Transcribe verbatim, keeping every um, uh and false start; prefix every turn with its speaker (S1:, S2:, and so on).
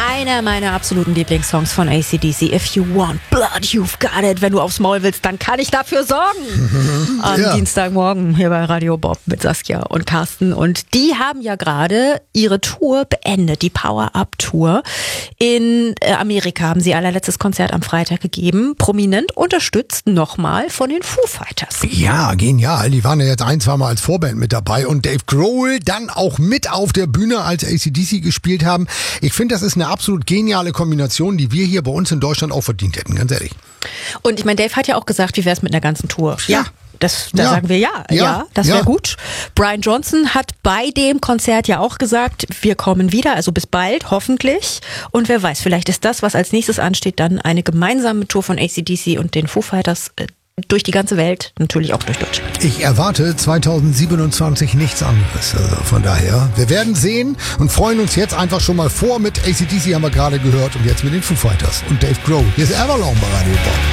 S1: einer meiner absoluten Lieblingssongs von A C D C. If you want blood, you've got it. Wenn du aufs Maul willst, dann kann ich dafür sorgen. Am ja. Dienstagmorgen hier bei Radio Bob mit Saskia und Carsten. Und die haben ja gerade ihre Tour beendet, die Power-Up-Tour. In Amerika haben sie allerletztes Konzert am Freitag gegeben. Prominent unterstützt nochmal von den Foo Fighters.
S2: Ja, genial. Die waren ja jetzt ein, zwei Mal als Vorband mit dabei. Und Dave Grohl dann auch mit auf der Bühne, als A C D C gespielt haben. Ich finde, das ist eine absolut geniale Kombination, die wir hier bei uns in Deutschland auch verdient hätten, ganz ehrlich.
S1: Und ich meine, Dave hat ja auch gesagt, wie wäre es mit einer ganzen Tour? Ja. Das, da
S2: ja.
S1: sagen wir ja, ja,
S2: ja
S1: das wäre
S2: ja.
S1: gut. Brian Johnson hat bei dem Konzert ja auch gesagt, wir kommen wieder, also bis bald, hoffentlich. Und wer weiß, vielleicht ist das, was als nächstes ansteht, dann eine gemeinsame Tour von A C D C und den Foo Fighters äh, durch die ganze Welt, natürlich auch durch Deutschland.
S2: Ich erwarte zweitausendsiebenundzwanzig nichts anderes. Also von daher, wir werden sehen und freuen uns jetzt einfach schon mal vor mit A C D C, haben wir gerade gehört, und jetzt mit den Foo Fighters und Dave Grohl. Hier ist Everlong bei Radio Bob.